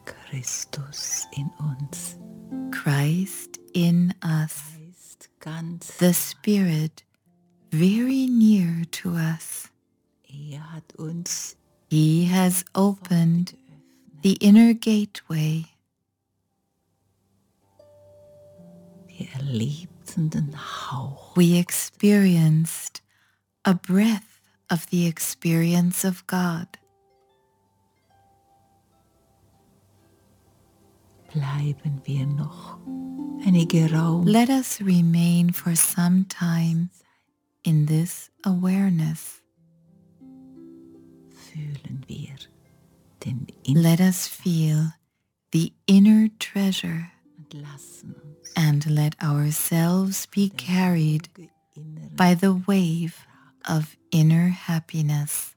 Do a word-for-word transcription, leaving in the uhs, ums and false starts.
Christus in uns. Christ in us. Geist ganz. The Spirit very near to us. Er hat uns He has opened the inner gateway. Wir erlebten den Hauch. We experienced a breath of the experience of God. Bleiben wir noch einige Raum. Let us remain for some time in this awareness. Fühlen wir den Let us feel the inner treasure und lassen uns and let ourselves be carried by the wave of inner happiness.